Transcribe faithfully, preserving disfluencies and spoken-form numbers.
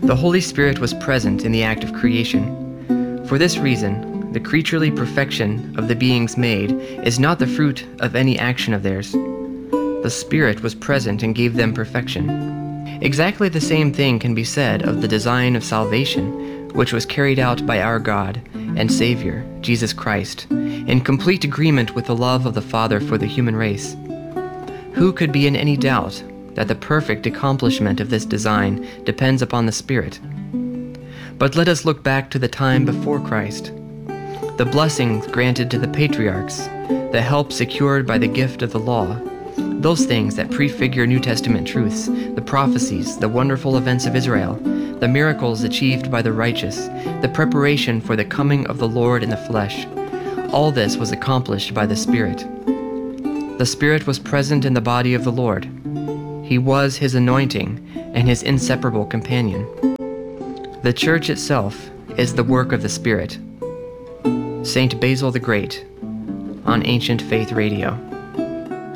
The Holy Spirit was present in the act of creation. For this reason, the creaturely perfection of the beings made is not the fruit of any action of theirs. The Spirit was present and gave them perfection. Exactly the same thing can be said of the design of salvation, which was carried out by our God and Savior, Jesus Christ, in complete agreement with the love of the Father for the human race. Who could be in any doubt that the perfect accomplishment of this design depends upon the Spirit? But let us look back to the time before Christ. The blessings granted to the patriarchs, the help secured by the gift of the law, those things that prefigure New Testament truths, the prophecies, the wonderful events of Israel, the miracles achieved by the righteous, the preparation for the coming of the Lord in the flesh, all this was accomplished by the Spirit. The Spirit was present in the body of the Lord. He was his anointing and his inseparable companion. The Church itself is the work of the Spirit. Saint Basil the Great, on Ancient Faith Radio.